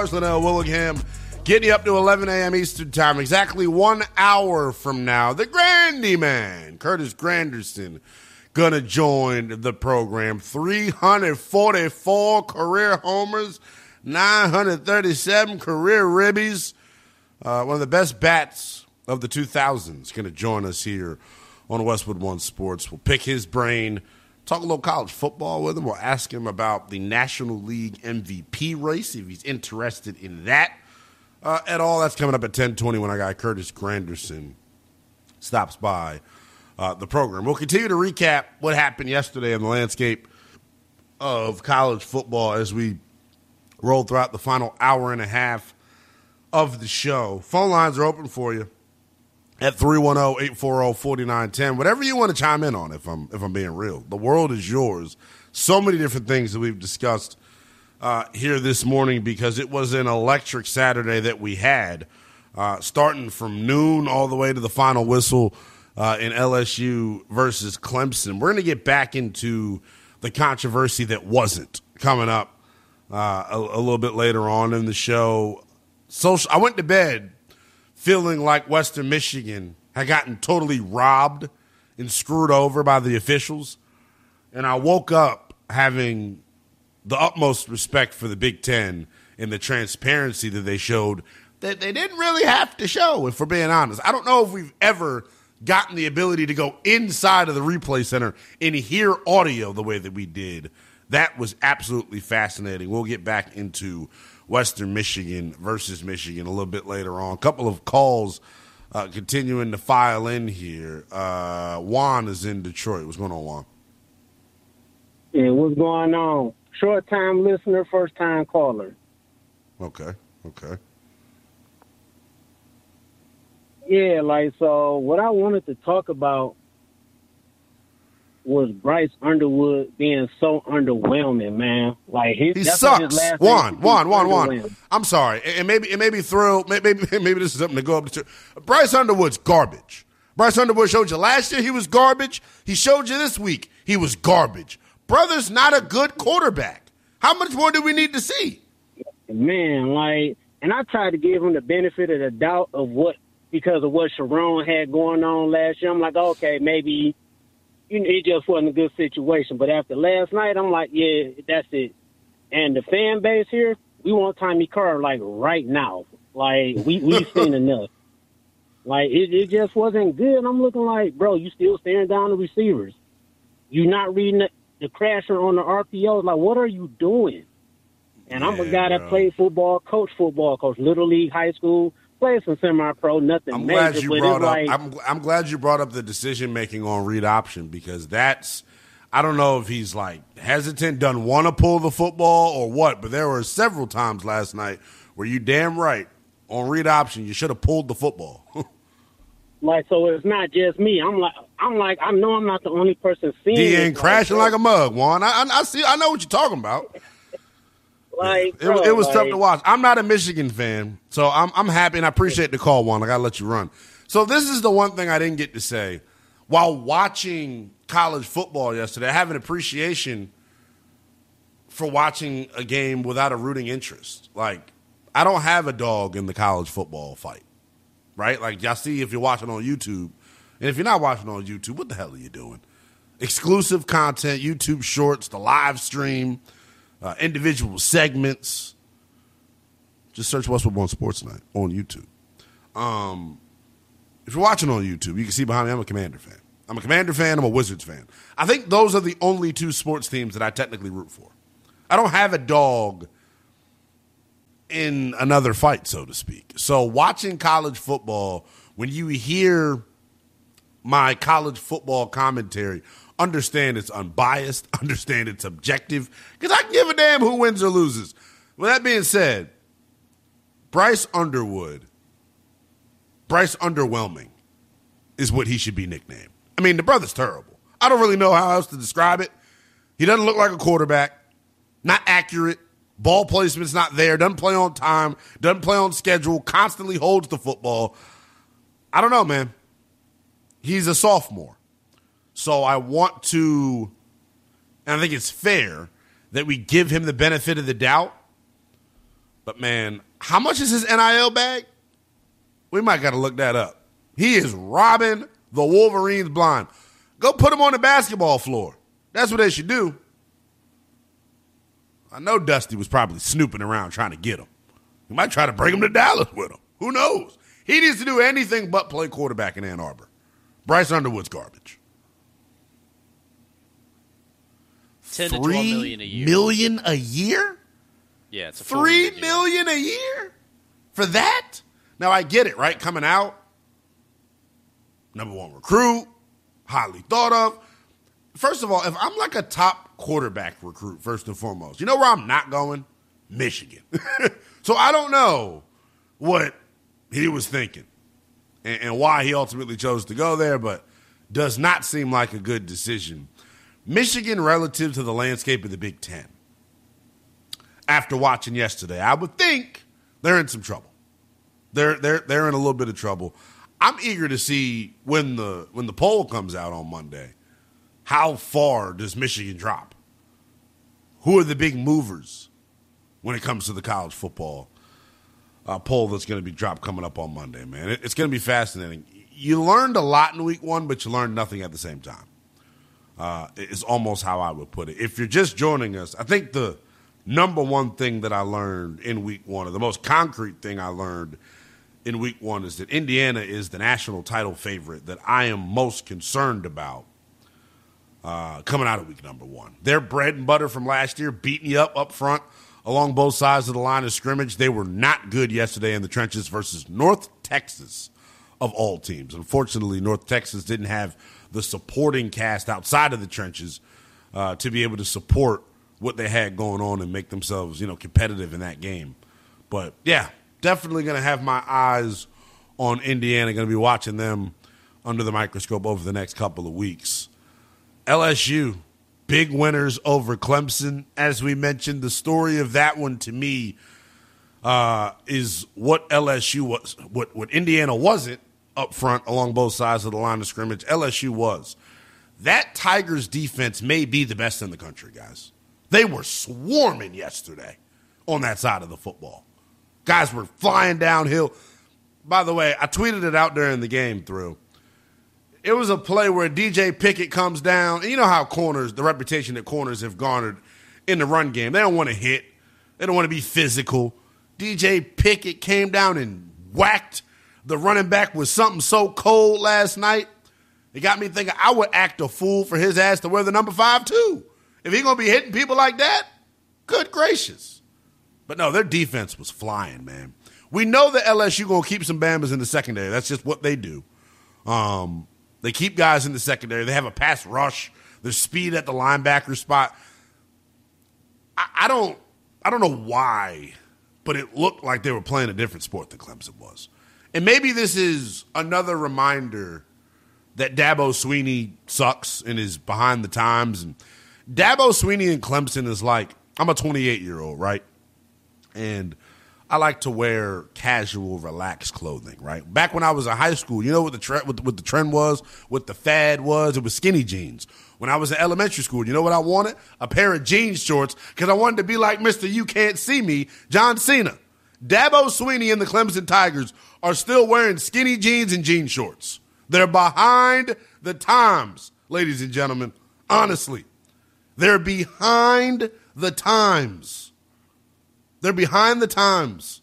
Lars Linnell Willingham, getting you up to 11 a.m. Eastern Time. Exactly 1 hour from now, the Grandy Man, Curtis Granderson, going to join the program. 344 career homers, 937 career ribbies. One of the best bats of the 2000s going to join us here on Westwood One Sports. We'll pick his brain, talk a little college football with him. We'll ask him about the National League MVP race, if he's interested in that at all. That's coming up at 10:20 when our guy Curtis Granderson stops by the program. We'll continue to recap what happened yesterday in the landscape of college football as we roll throughout the final hour and a half of the show. Phone lines are open for you at 310-840-4910. Whatever you want to chime in on, if I'm being real. The world is yours. So many different things that we've discussed here this morning because it was an electric Saturday that we had, starting from noon all the way to the final whistle in LSU versus Clemson. We're going to get back into the controversy that wasn't coming up a little bit later on in the show. So I went to bed feeling like Western Michigan had gotten totally robbed and screwed over by the officials. And I woke up having the utmost respect for the Big Ten and the transparency that they showed that they didn't really have to show, if we're being honest. I don't know if we've ever gotten the ability to go inside of the replay center and hear audio the way that we did. That was absolutely fascinating. We'll get back into Western Michigan versus Michigan a little bit later on. A couple of calls continuing to file in here. Juan is in Detroit. What's going on, Juan? Yeah, what's going on? Short-time listener, first-time caller. Okay. Yeah, so what I wanted to talk about was Bryce Underwood being so underwhelming, man. He sucks. Juan. I'm sorry, and maybe thrill. Maybe this is something to go up to. Bryce Underwood's garbage. Bryce Underwood showed you last year he was garbage. He showed you this week he was garbage. Brother's not a good quarterback. How much more do we need to see? Man, and I tried to give him the benefit of the doubt because of what Sharon had going on last year. I'm like, okay, maybe it just wasn't a good situation. But after last night, I'm like, yeah, that's it. And the fan base here, we want Tommy Carr, right now. We've seen enough. It just wasn't good. I'm looking like, bro, you still staring down the receivers. You're not reading the crasher on the RPOs. What are you doing? And I'm a guy that played football, coach, Little League, high school, played some semi-pro, nothing I'm major. Glad you brought up, I'm glad you brought up the decision-making on read option because that's – I don't know if he's, hesitant, doesn't want to pull the football or what, but there were several times last night where you damn right on read option you should have pulled the football. So it's not just me. I know I'm not the only person seeing it. He ain't crashing like a mug, Juan. I know what you're talking about. It was tough to watch. I'm not a Michigan fan, so I'm happy and I appreciate the call, Juan. I got to let you run. So this is the one thing I didn't get to say. While watching college football yesterday, I have an appreciation for watching a game without a rooting interest. I don't have a dog in the college football fight, right? Y'all see if you're watching on YouTube. And if you're not watching on YouTube, what the hell are you doing? Exclusive content, YouTube Shorts, the live stream, individual segments. Just search Westwood One Sports Night on YouTube. If you're watching on YouTube, you can see behind me I'm a Commander fan. I'm a Commander fan. I'm a Wizards fan. I think those are the only two sports teams that I technically root for. I don't have a dog in another fight, so to speak. So watching college football, when you hear my college football commentary, understand it's unbiased, understand it's objective, because I can give a damn who wins or loses. With that being said, Bryce Underwhelming is what he should be nicknamed. I mean, the brother's terrible. I don't really know how else to describe it. He doesn't look like a quarterback, not accurate, ball placement's not there, doesn't play on time, doesn't play on schedule, constantly holds the football. I don't know, man. He's a sophomore. So I want to, and I think it's fair that we give him the benefit of the doubt But, man, how much is his NIL bag? We might got to look that up. He is robbing the Wolverines blind. Go put him on the basketball floor. That's what they should do. I know Dusty was probably snooping around trying to get him. He might try to bring him to Dallas with him. Who knows? He needs to do anything but play quarterback in Ann Arbor. Bryce Underwood's garbage. 10 to 12 million a year. $3 million a year? Yeah, it's a $3 million a year for that? Now, I get it, right? Coming out, number one recruit, highly thought of. First of all, if I'm like a top quarterback recruit, first and foremost, you know where I'm not going? Michigan. So I don't know what he was thinking and why he ultimately chose to go there, but does not seem like a good decision. Michigan relative to the landscape of the Big Ten. After watching yesterday, I would think they're in some trouble. They're in a little bit of trouble. I'm eager to see when the poll comes out on Monday. How far does Michigan drop? Who are the big movers when it comes to the college football poll that's going to be dropped coming up on Monday, man? It's going to be fascinating. You learned a lot in week one, but you learned nothing at the same time. It's almost how I would put it. If you're just joining us, I think the number one thing that I learned in week one, or the most concrete thing I learned in week one, is that Indiana is the national title favorite that I am most concerned about coming out of week number one. Their bread and butter from last year, beating you up front along both sides of the line of scrimmage. They were not good yesterday in the trenches versus North Texas, of all teams. Unfortunately, North Texas didn't have the supporting cast outside of the trenches to be able to support what they had going on and make themselves, competitive in that game. But, yeah, definitely going to have my eyes on Indiana. Going to be watching them under the microscope over the next couple of weeks. LSU, big winners over Clemson. As we mentioned, the story of that one to me is what LSU was, what Indiana wasn't up front along both sides of the line of scrimmage. LSU was. That Tigers defense may be the best in the country, guys. They were swarming yesterday on that side of the football. Guys were flying downhill. By the way, I tweeted it out during the game through. It was a play where DJ Pickett comes down. And you know how the reputation that corners have garnered in the run game. They don't want to hit. They don't want to be physical. DJ Pickett came down and whacked the running back with something so cold last night. It got me thinking I would act a fool for his ass to wear the number 5 too. If he's going to be hitting people like that, good gracious. But no, their defense was flying, man. We know that LSU going to keep some Bambas in the secondary. That's just what they do. They keep guys in the secondary. They have a pass rush. There's speed at the linebacker spot. I don't know why, but it looked like they were playing a different sport than Clemson was. And maybe this is another reminder that Dabo Swinney sucks and is behind the times. And Dabo Swinney and Clemson is like, I'm a 28-year-old, right? And I like to wear casual, relaxed clothing, right? Back when I was in high school, you know what the trend was, what the fad was? It was skinny jeans. When I was in elementary school, you know what I wanted? A pair of jean shorts because I wanted to be like Mr. You Can't See Me, John Cena. Dabo Swinney and the Clemson Tigers are still wearing skinny jeans and jean shorts. They're behind the times, ladies and gentlemen. Honestly, they're behind the times. They're behind the times.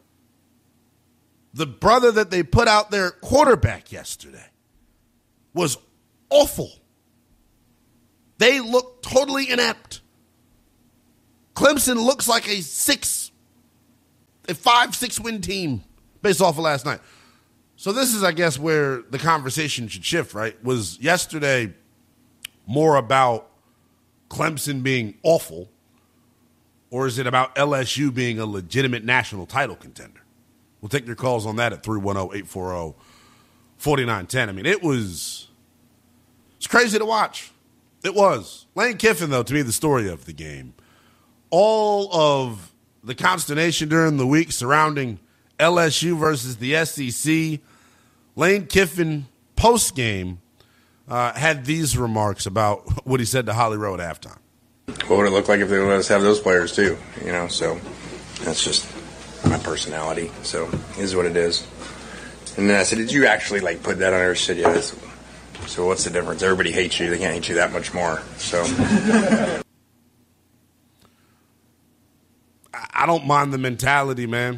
The brother that they put out there quarterback yesterday was awful. They look totally inept. Clemson looks like a 5-6 win team based off of last night. So this is, I guess, where the conversation should shift, right? Was yesterday more about Clemson being awful, or is it about LSU being a legitimate national title contender? We'll take your calls on that at 310-840-4910. I mean, it's crazy to watch. It was. Lane Kiffin, though, to me, the story of the game. All of the consternation during the week surrounding LSU versus the SEC, Lane Kiffin, post-game, had these remarks about what he said to Holly Rowe at halftime. What would it look like if they let us have those players too? So that's just my personality. So it is what it is. And then I said, did you actually put that on her? She said, yes. So what's the difference? Everybody hates you. They can't hate you that much more. So I don't mind the mentality, man.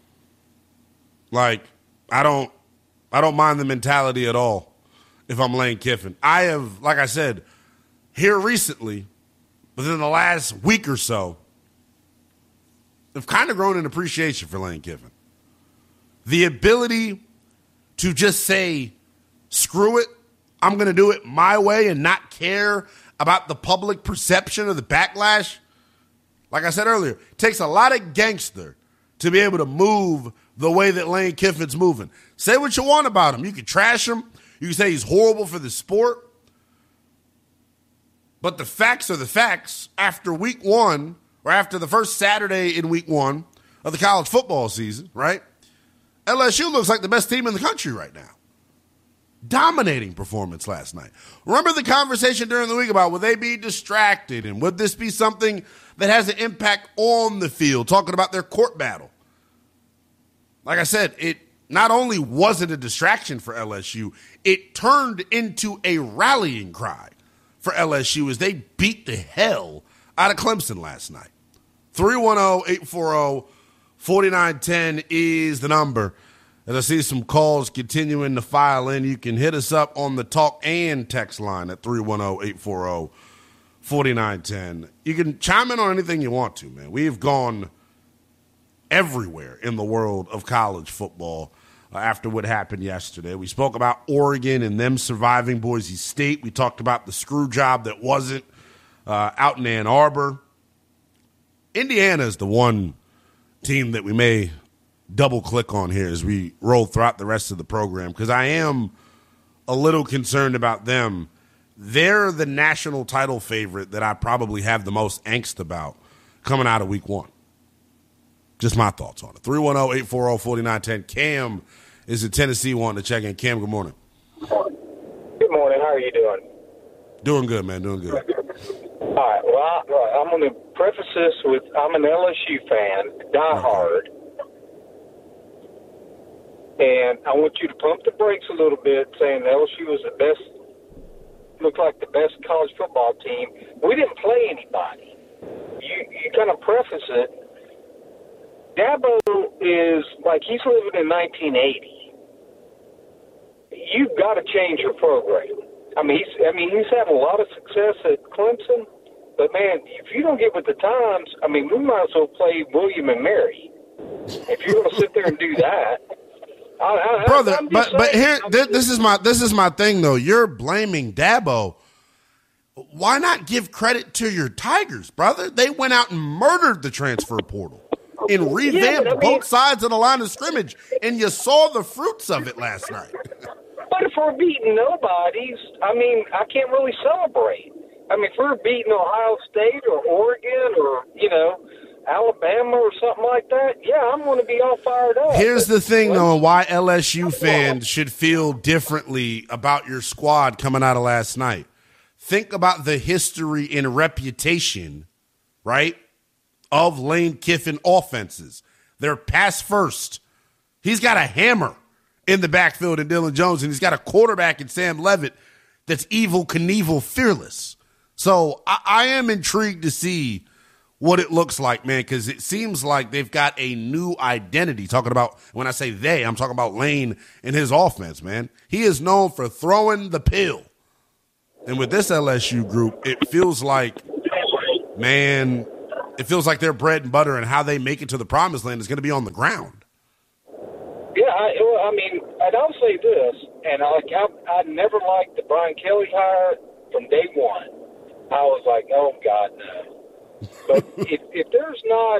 I don't mind the mentality at all if I'm Lane Kiffin. I have, like I said, here recently, within the last week or so, I've kind of grown an appreciation for Lane Kiffin. The ability to just say, screw it, I'm going to do it my way and not care about the public perception or the backlash. Like I said earlier, it takes a lot of gangster to be able to move the way that Lane Kiffin's moving. Say what you want about him. You can trash him. You can say he's horrible for the sport. But the facts are the facts. After week one, or after the first Saturday in week one of the college football season, right? LSU looks like the best team in the country right now. Dominating performance last night. Remember the conversation during the week about would they be distracted and would this be something that has an impact on the field, talking about their court battle. Like I said, it not only wasn't a distraction for LSU, it turned into a rallying cry for LSU as they beat the hell out of Clemson last night. 310-840-4910 is the number. As I see some calls continuing to file in, you can hit us up on the talk and text line at 310-840-4910. You can chime in on anything you want to, man. We've gone everywhere in the world of college football after what happened yesterday. We spoke about Oregon and them surviving Boise State. We talked about the screw job that wasn't out in Ann Arbor. Indiana is the one team that we may double click on here as we roll throughout the rest of the program, because I am a little concerned about them. They're the national title favorite that I probably have the most angst about coming out of week one. Just my thoughts on it. 310-840-4910. Cam is in Tennessee wanting to check in. Cam, good morning. Good morning. How are you doing? Doing good, man. Doing good. All right. Well, I'm going to preface this with I'm an LSU fan, diehard. And I want you to pump the brakes a little bit, saying LSU was the best, looked like the best college football team. We didn't play anybody. You kind of preface it. Dabo is like he's living in 1980. You've got to change your program. He's had a lot of success at Clemson, but man, if you don't get with the times, we might as well play William and Mary. If you're going to sit there and do that. Brother, but here, this is my thing though. You're blaming Dabo. Why not give credit to your Tigers, brother? They went out and murdered the transfer portal and revamped both sides of the line of scrimmage, and you saw the fruits of it last night. But if we're beating nobodies, I can't really celebrate. If we're beating Ohio State or Oregon or Alabama or something like that, yeah, I'm going to be all fired up. Here's the thing, though, and why LSU fans should feel differently about your squad coming out of last night. Think about the history and reputation, right, of Lane Kiffin offenses. They're pass first. He's got a hammer in the backfield in Dylan Jones, and he's got a quarterback in Sam Levitt that's Evel Knievel fearless. So I am intrigued to see what it looks like, man, because it seems like they've got a new identity. Talking about, when I say they, I'm talking about Lane and his offense, man. He is known for throwing the pill. And with this LSU group, it feels like, man, it feels like their bread and butter and how they make it to the promised land is going to be on the ground. Yeah, and I'll say this, and I never liked the Brian Kelly hire from day one. I was like, oh, God, no. But if there's not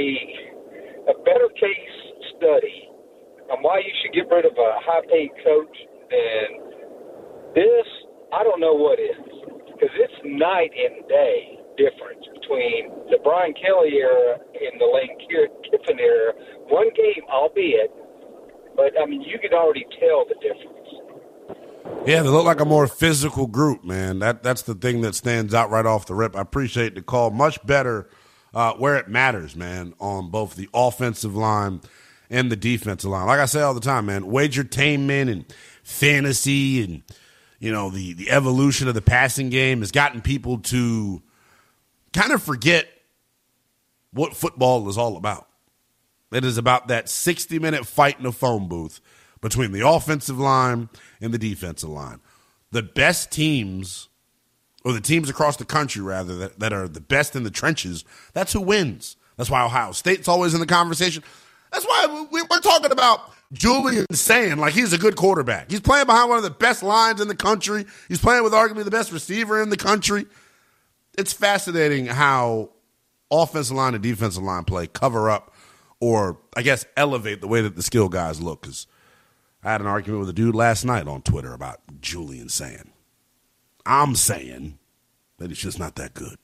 a better case study on why you should get rid of a high-paid coach than this, I don't know what is. Because it's night and day difference between the Brian Kelly era and the Lane Kiffin era. One game, albeit, but, you could already tell the difference. Yeah, they look like a more physical group, man. That's the thing that stands out right off the rip. I appreciate the call. Much better where it matters, man, on both the offensive line and the defensive line. Like I say all the time, man, wagertainment and fantasy and, the evolution of the passing game has gotten people to kind of forget what football is all about. It is about that 60-minute fight in a phone booth between the offensive line and the defensive line. The best teams, or the teams across the country, rather, that are the best in the trenches, that's who wins. That's why Ohio State's always in the conversation. That's why we're talking about Julian saying, like, he's a good quarterback. He's playing behind one of the best lines in the country. He's playing with arguably the best receiver in the country. It's fascinating how offensive line and defensive line play cover up or, I guess, elevate the way that the skill guys look. Because I had an argument with a dude last night on Twitter about Julian saying. I'm saying that he's just not that good.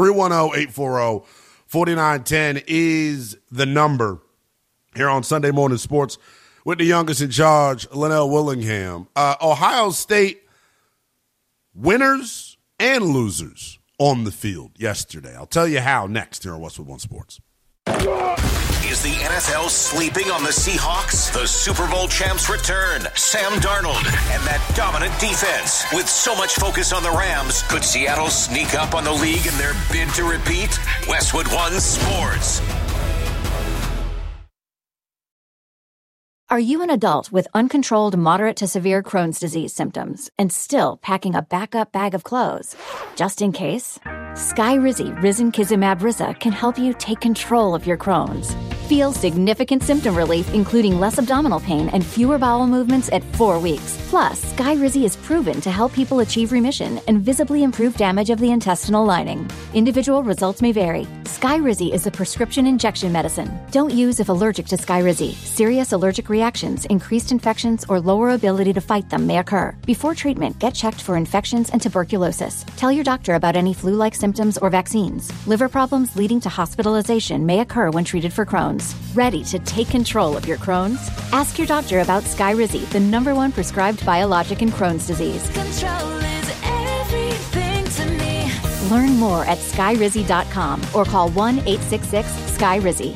310-840-4910 is the number here on Sunday Morning Sports with the youngest in charge, Linnell Willingham. Ohio State winners and losers on the field yesterday. I'll tell you how next here on Westwood One Sports. Is the NFL sleeping on the Seahawks? The Super Bowl champs return. Sam Darnold and that dominant defense. With so much focus on the Rams, could Seattle sneak up on the league in their bid to repeat? Westwood One Sports. Are you an adult with uncontrolled moderate to severe Crohn's disease symptoms and still packing a backup bag of clothes? Just in case? Skyrizi Risankizumab Rizza can help you take control of your Crohn's. Feel significant symptom relief, including less abdominal pain and fewer bowel movements at 4 weeks. Plus, Skyrizi is proven to help people achieve remission and visibly improve damage of the intestinal lining. Individual results may vary. Skyrizi is a prescription injection medicine. Don't use if allergic to Skyrizi. Serious allergic reactions, increased infections, or lower ability to fight them may occur. Before treatment, get checked for infections and tuberculosis. Tell your doctor about any flu-like symptoms or vaccines. Liver problems leading to hospitalization may occur when treated for Crohn's. Ready to take control of your Crohn's? Ask your doctor about Skyrizi, the #1 prescribed biologic in Crohn's disease. Control is everything to me. Learn more at skyrizi.com or call 1-866-SKYRIZI.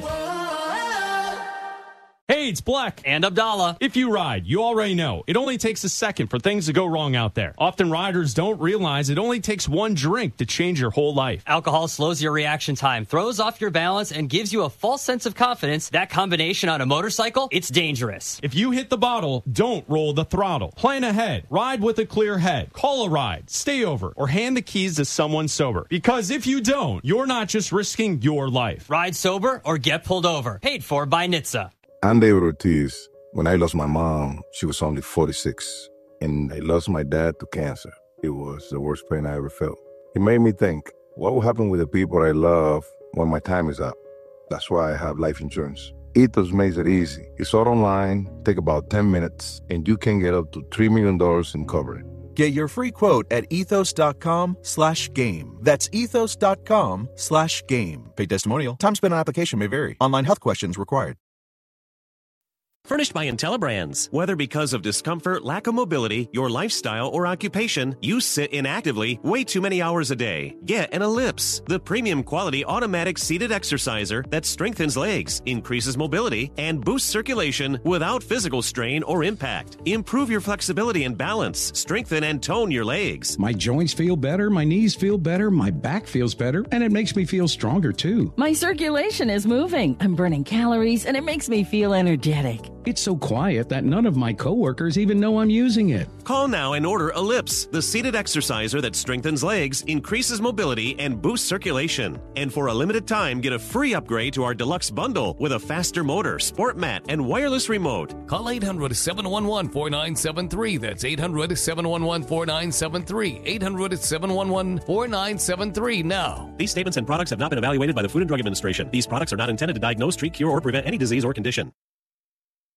Hey, it's Black. And Abdallah. If you ride, you already know. It only takes a second for things to go wrong out there. Often riders don't realize it only takes one drink to change your whole life. Alcohol slows your reaction time, throws off your balance, and gives you a false sense of confidence. That combination on a motorcycle, it's dangerous. If you hit the bottle, don't roll the throttle. Plan ahead. Ride with a clear head. Call a ride. Stay over. Or hand the keys to someone sober. Because if you don't, you're not just risking your life. Ride sober or get pulled over. Paid for by NHTSA. I'm David Ortiz. When I lost my mom, she was only 46. And I lost my dad to cancer. It was the worst pain I ever felt. It made me think, what will happen with the people I love when my time is up? That's why I have life insurance. Ethos makes it easy. It's all online, take about 10 minutes, and you can get up to $3 million in coverage. Get your free quote at ethos.com/game. That's ethos.com/game. Paid testimonial. Time spent on application may vary. Online health questions required. Furnished by IntelliBrands. Whether because of discomfort, lack of mobility, your lifestyle, or occupation, you sit inactively way too many hours a day. Get an Ellipse, the premium quality automatic seated exerciser that strengthens legs, increases mobility, and boosts circulation without physical strain or impact. Improve your flexibility and balance, strengthen and tone your legs. My joints feel better, my knees feel better, my back feels better, and it makes me feel stronger too. My circulation is moving, I'm burning calories, and it makes me feel energetic. It's so quiet that none of my coworkers even know I'm using it. Call now and order Ellipse, the seated exerciser that strengthens legs, increases mobility, and boosts circulation. And for a limited time, get a free upgrade to our deluxe bundle with a faster motor, sport mat, and wireless remote. Call 800-711-4973. That's 800-711-4973. 800-711-4973 now. These statements and products have not been evaluated by the Food and Drug Administration. These products are not intended to diagnose, treat, cure, or prevent any disease or condition.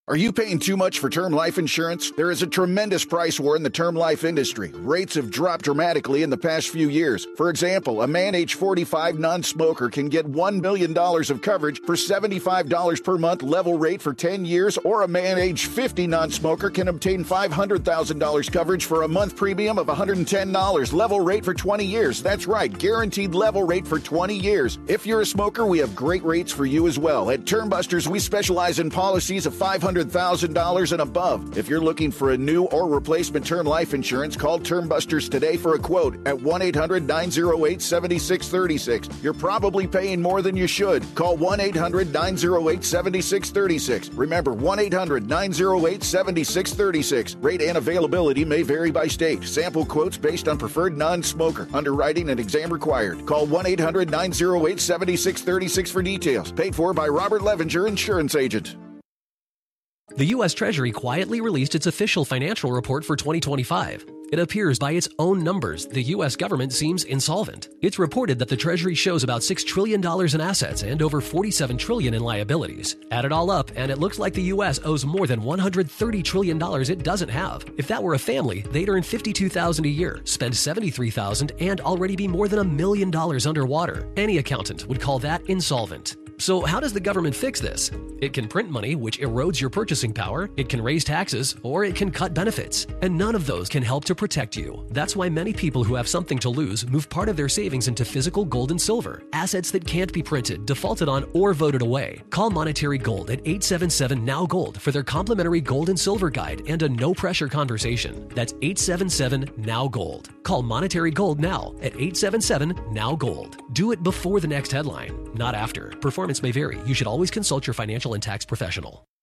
Are you paying too much for term life insurance? There is a tremendous price war in the term life industry. Rates have dropped dramatically in the past few years. For example, a man age 45 non-smoker can get $1 million of coverage for $75 per month level rate for 10 years, or a man age 50 non-smoker can obtain $500,000 coverage for a month premium of $110 level rate for 20 years. That's right, guaranteed level rate for 20 years. If you're a smoker, we have great rates for you as well. At Term Busters, we specialize in policies of $500,000 and above. If you're looking for a new or replacement term life insurance, call Term Busters today for a quote at 1-800-908-7636. You're probably paying more than you should. Call 1-800-908-7636. Remember, 1-800-908-7636. Rate and availability may vary by state. Sample quotes based on preferred non-smoker. Underwriting and exam required. Call 1-800-908-7636 for details. Paid for by Robert Levenger, Insurance Agent. The U.S. Treasury quietly released its official financial report for 2025. It appears by its own numbers the U.S. government seems insolvent. It's reported that the Treasury shows about $6 trillion in assets and over $47 trillion in liabilities. Add it all up, and it looks like the U.S. owes more than $130 trillion it doesn't have. If that were a family, they'd earn $52,000 a year, spend $73,000, and already be more than $1 million underwater. Any accountant would call that insolvent. So how does the government fix this? It can print money, which erodes your purchasing power, it can raise taxes, or it can cut benefits. And none of those can help to protect you. That's why many people who have something to lose move part of their savings into physical gold and silver, assets that can't be printed, defaulted on, or voted away. Call Monetary Gold at 877-NOW-GOLD for their complimentary gold and silver guide and a no-pressure conversation. That's 877-NOW-GOLD. Call Monetary Gold now at 877-NOW-GOLD. Do it before the next headline, not after. Performance may vary. You should always consult your financial and tax professional.